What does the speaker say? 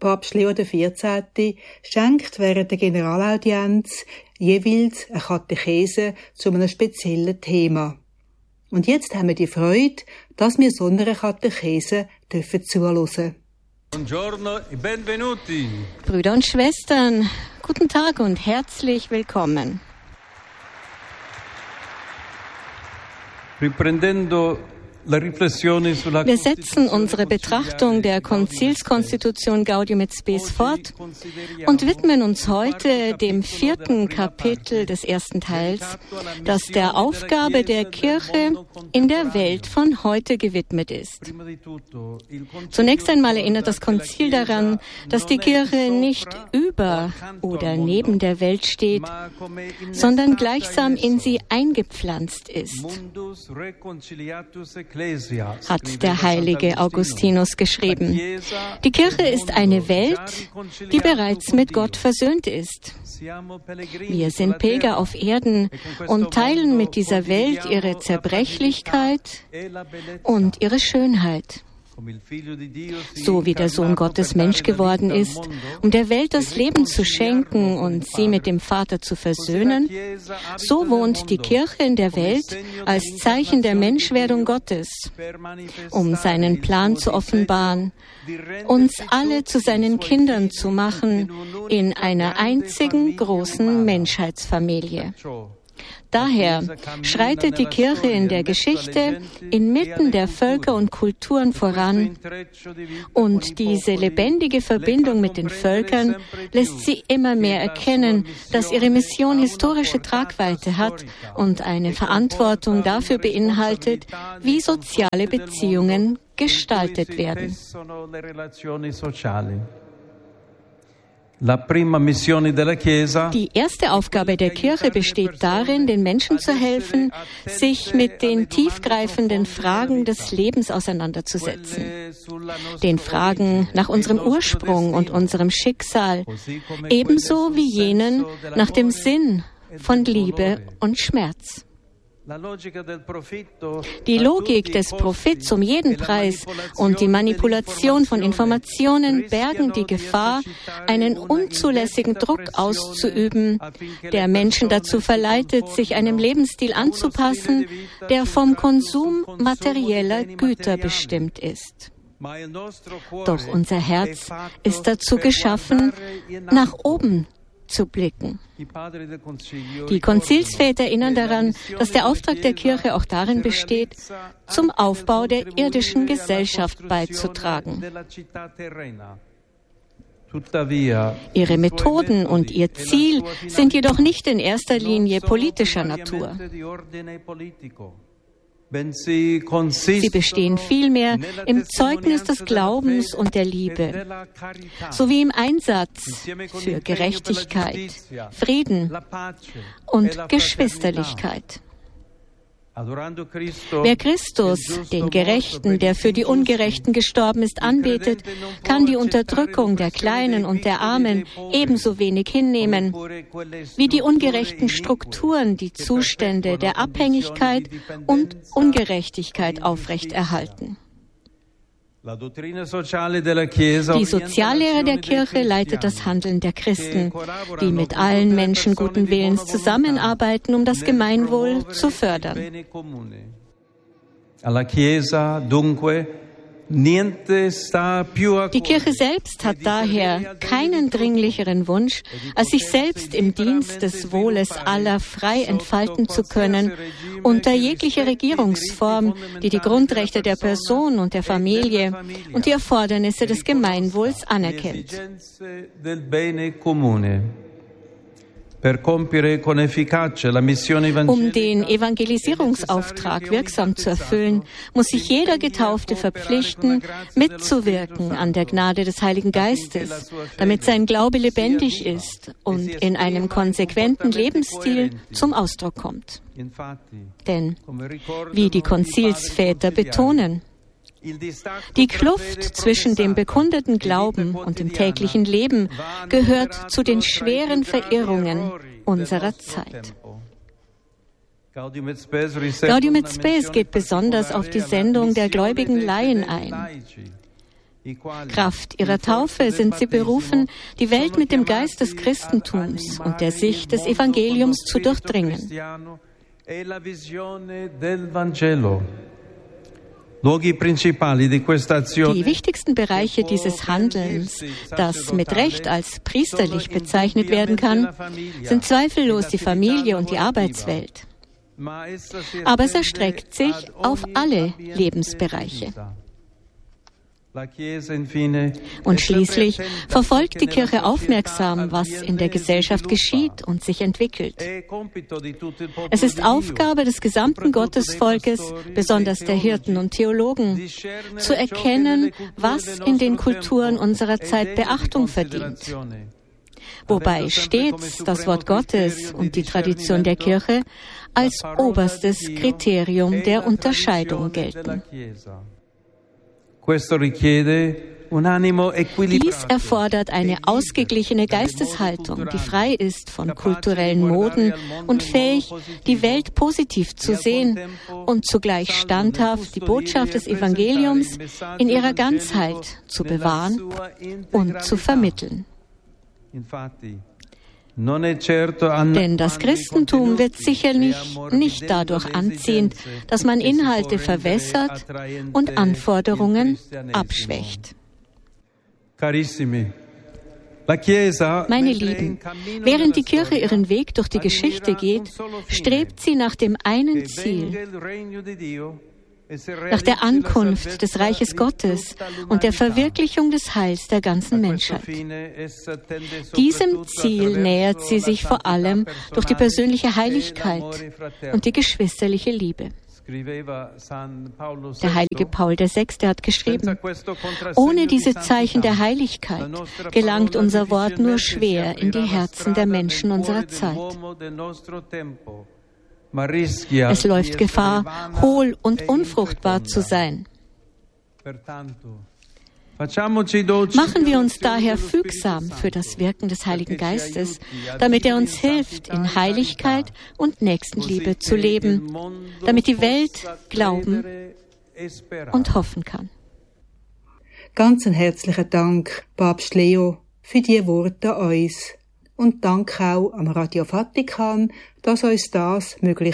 Papst Leo XIV. Schenkt während der Generalaudienz jeweils eine Katechese zu einem speziellen Thema. Und jetzt haben wir die Freude, dass wir so einer Katechese zuhören. Buongiorno e benvenuti. Brüder und Schwestern, guten Tag und herzlich willkommen. Wir setzen unsere Betrachtung der Konzilskonstitution Gaudium et Spes fort und widmen uns heute dem 4. Kapitel des ersten Teils, das der Aufgabe der Kirche in der Welt von heute gewidmet ist. Zunächst einmal erinnert das Konzil daran, dass die Kirche nicht über oder neben der Welt steht, sondern gleichsam in sie eingepflanzt ist, hat der heilige Augustinus geschrieben. Die Kirche ist eine Welt, die bereits mit Gott versöhnt ist. Wir sind Pilger auf Erden und teilen mit dieser Welt ihre Zerbrechlichkeit und ihre Schönheit. So wie der Sohn Gottes Mensch geworden ist, um der Welt das Leben zu schenken und sie mit dem Vater zu versöhnen, so wohnt die Kirche in der Welt als Zeichen der Menschwerdung Gottes, um seinen Plan zu offenbaren, uns alle zu seinen Kindern zu machen in einer einzigen großen Menschheitsfamilie. Daher schreitet die Kirche in der Geschichte inmitten der Völker und Kulturen voran und diese lebendige Verbindung mit den Völkern lässt sie immer mehr erkennen, dass ihre Mission historische Tragweite hat und eine Verantwortung dafür beinhaltet, wie soziale Beziehungen gestaltet werden. Die erste Aufgabe der Kirche besteht darin, den Menschen zu helfen, sich mit den tiefgreifenden Fragen des Lebens auseinanderzusetzen. Den Fragen nach unserem Ursprung und unserem Schicksal, ebenso wie jenen nach dem Sinn von Liebe und Schmerz. Die Logik des Profits um jeden Preis und die Manipulation von Informationen bergen die Gefahr, einen unzulässigen Druck auszuüben, der Menschen dazu verleitet, sich einem Lebensstil anzupassen, der vom Konsum materieller Güter bestimmt ist. Doch unser Herz ist dazu geschaffen, nach oben zu blicken. Die Konzilsväter erinnern daran, dass der Auftrag der Kirche auch darin besteht, zum Aufbau der irdischen Gesellschaft beizutragen. Ihre Methoden und ihr Ziel sind jedoch nicht in erster Linie politischer Natur. Sie bestehen vielmehr im Zeugnis des Glaubens und der Liebe, sowie im Einsatz für Gerechtigkeit, Frieden und Geschwisterlichkeit. Wer Christus, den Gerechten, der für die Ungerechten gestorben ist, anbetet, kann die Unterdrückung der Kleinen und der Armen ebenso wenig hinnehmen, wie die ungerechten Strukturen die Zustände der Abhängigkeit und Ungerechtigkeit aufrechterhalten. Die Soziallehre der Kirche leitet das Handeln der Christen, die mit allen Menschen guten Willens zusammenarbeiten, um das Gemeinwohl zu fördern. Die Kirche selbst hat daher keinen dringlicheren Wunsch, als sich selbst im Dienst des Wohles aller frei entfalten zu können, unter jeglicher Regierungsform, die die Grundrechte der Person und der Familie und die Erfordernisse des Gemeinwohls anerkennt. Um den Evangelisierungsauftrag wirksam zu erfüllen, muss sich jeder Getaufte verpflichten, mitzuwirken an der Gnade des Heiligen Geistes, damit sein Glaube lebendig ist und in einem konsequenten Lebensstil zum Ausdruck kommt. Denn, wie die Konzilsväter betonen, die Kluft zwischen dem bekundeten Glauben und dem täglichen Leben gehört zu den schweren Verirrungen unserer Zeit. Gaudium et Spes geht besonders auf die Sendung der gläubigen Laien ein. Kraft ihrer Taufe sind sie berufen, die Welt mit dem Geist des Christentums und der Sicht des Evangeliums zu durchdringen. Die wichtigsten Bereiche dieses Handelns, das mit Recht als priesterlich bezeichnet werden kann, sind zweifellos die Familie und die Arbeitswelt. Aber es erstreckt sich auf alle Lebensbereiche. Und schließlich verfolgt die Kirche aufmerksam, was in der Gesellschaft geschieht und sich entwickelt. Es ist Aufgabe des gesamten Gottesvolkes, besonders der Hirten und Theologen, zu erkennen, was in den Kulturen unserer Zeit Beachtung verdient. Wobei stets das Wort Gottes und die Tradition der Kirche als oberstes Kriterium der Unterscheidung gelten. Dies erfordert eine ausgeglichene Geisteshaltung, die frei ist von kulturellen Moden und fähig, die Welt positiv zu sehen und zugleich standhaft die Botschaft des Evangeliums in ihrer Ganzheit zu bewahren und zu vermitteln. Denn das Christentum wird sicherlich nicht dadurch anziehend, dass man Inhalte verwässert und Anforderungen abschwächt. Meine Lieben, während die Kirche ihren Weg durch die Geschichte geht, strebt sie nach dem einen Ziel, nach der Ankunft des Reiches Gottes und der Verwirklichung des Heils der ganzen Menschheit. Diesem Ziel nähert sie sich vor allem durch die persönliche Heiligkeit und die geschwisterliche Liebe. Der heilige Paul VI. Hat geschrieben: Ohne diese Zeichen der Heiligkeit gelangt unser Wort nur schwer in die Herzen der Menschen unserer Zeit. Es läuft Gefahr, hohl und unfruchtbar zu sein. Machen wir uns daher fügsam für das Wirken des Heiligen Geistes, damit er uns hilft, in Heiligkeit und Nächstenliebe zu leben, damit die Welt glauben und hoffen kann. Ganz einen herzlichen Dank, Papst Leo, für die Worte an uns. Und Dank auch am Radio Vatikan, dass uns das möglich